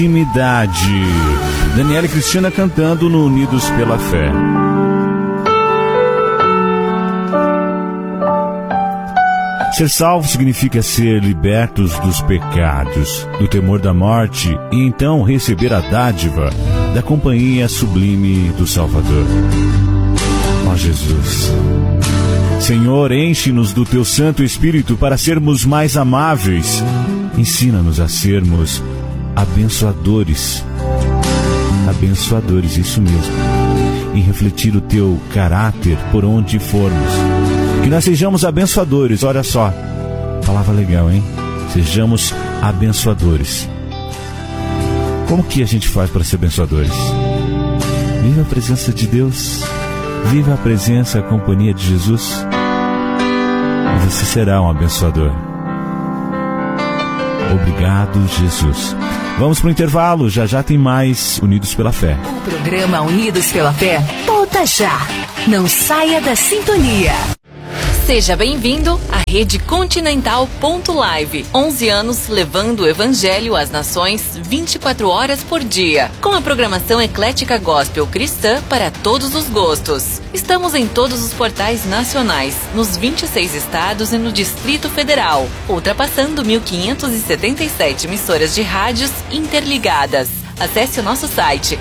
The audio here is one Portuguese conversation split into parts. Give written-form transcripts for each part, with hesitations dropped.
Intimidade. Daniela e Cristina cantando no Unidos pela Fé. Ser salvo significa ser libertos dos pecados, do temor da morte e então receber a dádiva da companhia sublime do Salvador. Ó Jesus, Senhor, enche-nos do Teu Santo Espírito para sermos mais amáveis. Ensina-nos a sermos abençoadores. Abençoadores, isso mesmo. E refletir o Teu caráter por onde formos. Que nós sejamos abençoadores, olha só. Palavra legal, hein? Sejamos abençoadores. Como que a gente faz para ser abençoadores? Viva a presença de Deus. Viva a presença, a companhia de Jesus. E você será um abençoador. Obrigado, Jesus. Vamos para o intervalo, já tem mais Unidos pela Fé. O programa Unidos pela Fé volta já. Não saia da sintonia. Seja bem-vindo à Rede Continental.live. 11 anos levando o Evangelho às nações 24 horas por dia. Com a programação eclética gospel cristã para todos os gostos. Estamos em todos os portais nacionais, nos 26 estados e no Distrito Federal, ultrapassando 1.577 emissoras de rádios interligadas. Acesse o nosso site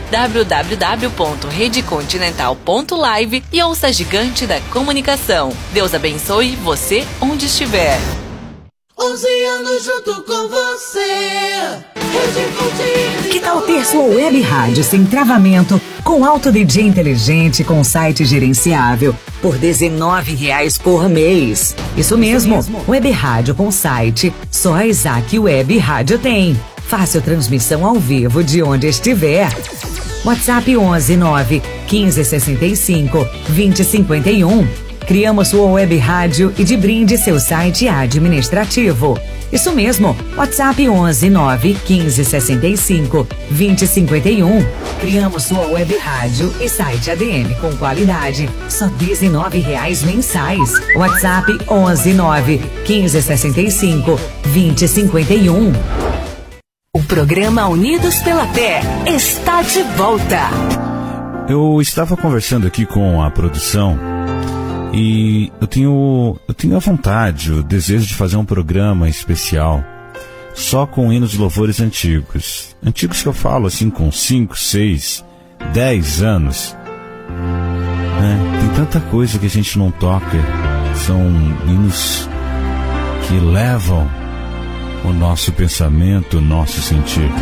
www.redecontinental.live e ouça a gigante da comunicação. Deus abençoe você onde estiver. 11 anos junto com você. Que tal ter sua web rádio sem travamento, com alto DJ inteligente, com site gerenciável, por R$19 por mês? Isso mesmo, web rádio com site, só a Isaac Web Rádio tem. Fácil transmissão ao vivo de onde estiver. WhatsApp 11 9 15 65 20 51. Criamos sua web rádio e de brinde seu site administrativo. Isso mesmo, WhatsApp 11 9 15 65 20 51. Criamos sua web rádio e site ADM com qualidade, só R$19 mensais. WhatsApp 11 9 15 65 20 51. O programa Unidos pela Fé está de volta. Eu estava conversando aqui com a produção e eu tenho a vontade, o desejo de fazer um programa especial só com hinos de louvores antigos. Antigos que eu falo assim com 5, 6, 10 anos. Tem tanta coisa que a gente não toca. São hinos que levam o nosso pensamento, o nosso sentir.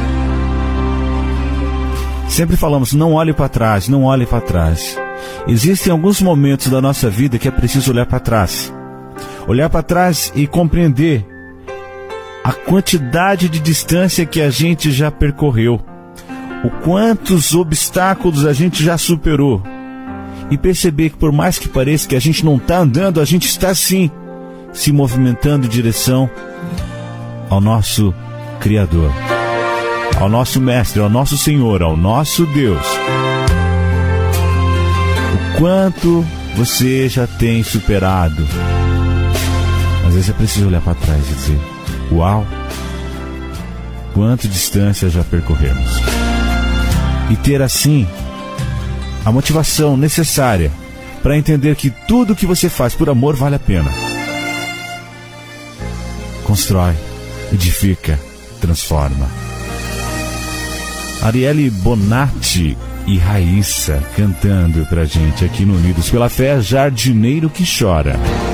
Sempre falamos, não olhe para trás, não olhe para trás. Existem alguns momentos da nossa vida que é preciso olhar para trás. Olhar para trás e compreender a quantidade de distância que a gente já percorreu. O quantos obstáculos a gente já superou. E perceber que por mais que pareça que a gente não está andando, a gente está sim se movimentando em direção ao nosso Criador, ao nosso Mestre, ao nosso Senhor, ao nosso Deus. O quanto você já tem superado. Às vezes é preciso olhar para trás e dizer, uau, quanta distância já percorremos. E ter assim a motivação necessária para entender que tudo que você faz por amor vale a pena. Constrói, edifica, transforma. Arielle Bonatti e Raíssa cantando pra gente aqui no Unidos pela Fé, Jardineiro que Chora.